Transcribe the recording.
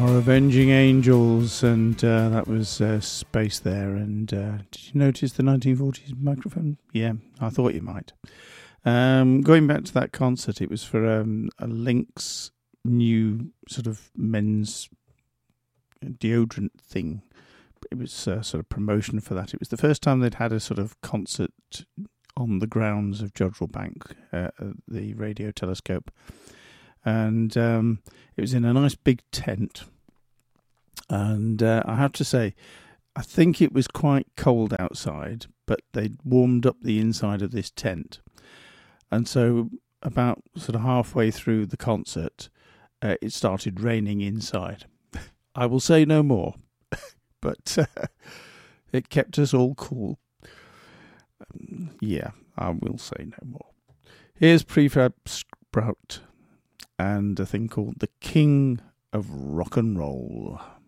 Our Avenging Angels, and that was Space there. And did you notice the 1940s microphone? Yeah, I thought you might. Going back to that concert, it was for a Lynx new sort of men's deodorant thing. It was sort of promotion for that. It was the first time they'd had a sort of concert on the grounds of Jodrell Bank, the radio telescope. And it was in a nice big tent. And I have to say, I think it was quite cold outside, but they'd warmed up the inside of this tent. And so about sort of halfway through the concert, it started raining inside. I will say no more, but it kept us all cool. Yeah, I will say no more. Here's Prefab Sprout and a thing called The King of Rock and Roll.